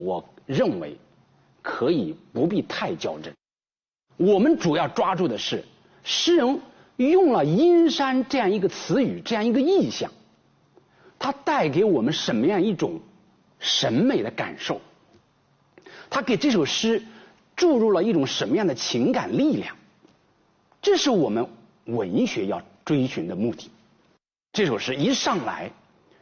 我认为可以不必太较真。我们主要抓住的是诗人用了阴山这样一个词语，这样一个意象，它带给我们什么样一种审美的感受，它给这首诗注入了一种什么样的情感力量，这是我们文学要追寻的目的。这首诗一上来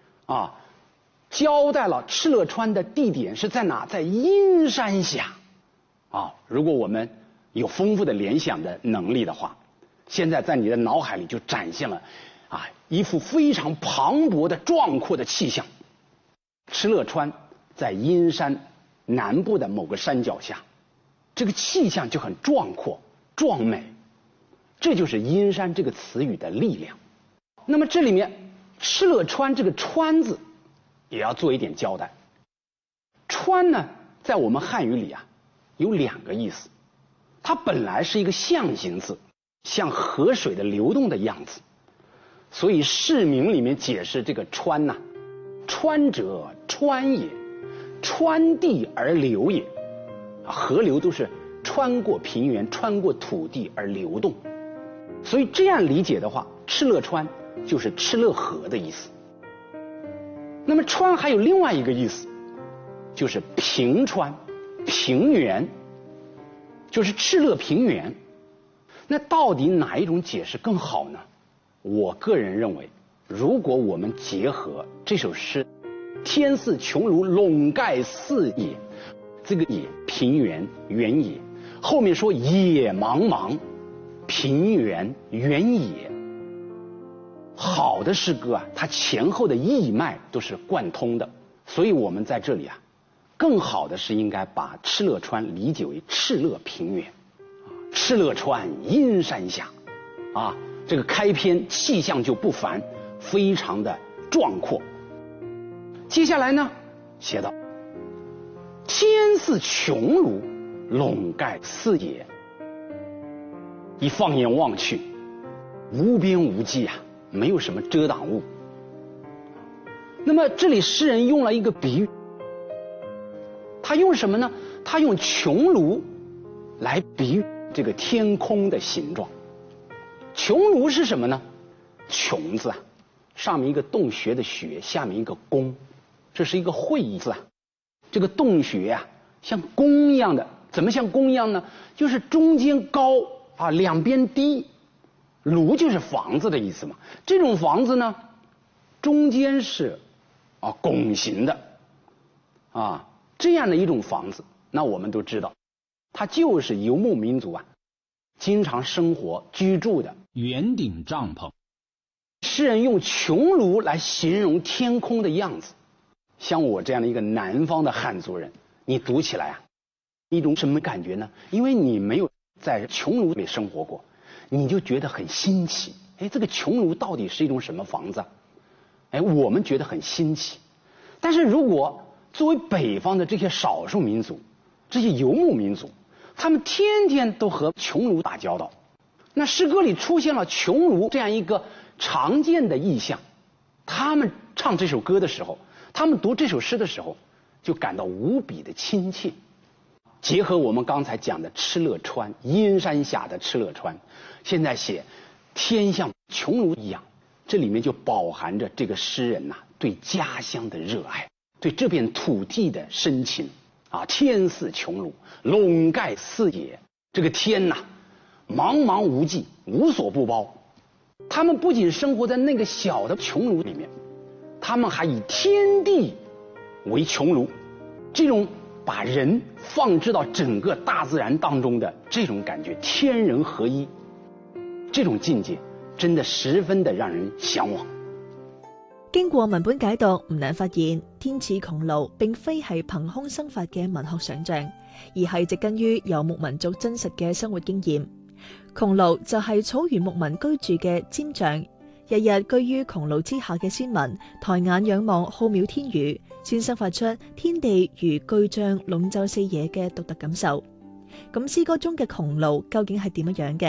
交代了敕勒川的地点是在哪，在阴山下如果我们有丰富的联想的能力的话，现在在你的脑海里就展现了一幅非常磅礴的壮阔的气象。敕勒川在阴山南部的某个山脚下，这个气象就很壮阔壮美，这就是阴山这个词语的力量。那么这里面敕勒川这个川字也要做一点交代。川呢，在我们汉语里有两个意思，它本来是一个象形字，像河水的流动的样子，所以释名里面解释这个川川者川也，穿地而流也。河流都是穿过平原穿过土地而流动，所以这样理解的话，敕勒川就是敕勒河的意思。那么川还有另外一个意思，就是平川平原，就是敕勒平原。那到底哪一种解释更好呢？我个人认为，如果我们结合这首诗天似穹庐笼盖四野，这个野平原原野，后面说野茫茫平原原野，好的诗歌它前后的义脉都是贯通的。所以我们在这里更好的是应该把敕勒川理解为敕勒平原。敕勒川阴山下这个开篇气象就不凡，非常的壮阔。接下来呢，写道天似穹庐笼盖四野，一放眼望去，无边无际没有什么遮挡物。那么这里诗人用了一个比喻，他用什么呢？他用穹庐来比喻这个天空的形状。穹庐是什么呢？穹字上面一个洞穴的穴，下面一个宫，这是一个会字这个洞穴像宫一样的。怎么像宫一样呢？就是中间高两边低。庐就是房子的意思嘛。这种房子呢，中间是拱形的这样的一种房子，那我们都知道它就是游牧民族经常生活居住的圆顶帐篷。 诗人用穹庐来形容天空的样子，像我这样的一个南方的汉族人，你读起来一种什么感觉呢？因为你没有在穹庐里生活过，你就觉得很新奇。这个穹庐到底是一种什么房子我们觉得很新奇。但是如果作为北方的这些少数民族，这些游牧民族，他们天天都和穹庐打交道，那诗歌里出现了穹庐这样一个常见的意象，他们唱这首歌的时候，他们读这首诗的时候，就感到无比的亲切。结合我们刚才讲的敕勒川，阴山下的敕勒川，现在写天像穹庐一样，这里面就饱含着这个诗人对家乡的热爱，对这片土地的深情天似穹庐笼盖四野，这个天茫茫无际，无所不包。他们不仅生活在那个小的穹庐里面，他们还以天地为穹庐，这种把人放置到整个大自然当中的这种感觉，天人合一，这种境界真的十分的让人向往。 經過文本解讀，唔難發現天似穹庐並非係憑空生發嘅文學想像，而係植根於游牧民族真實嘅生活經驗。穹庐就係草原牧民居住嘅尖象，日日居於穹庐之下嘅先民，抬眼仰望浩渺天宇，先生發出天地如巨象籠罩四野嘅獨特感受。咁詩歌中嘅穹庐究竟係點樣嘅？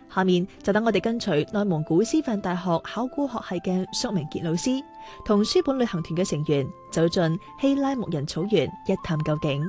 下面就等我哋跟隨內蒙古師範大學考古學系嘅蘇明傑老師，同書本旅行團嘅成員走進希拉牧人草原一探究竟。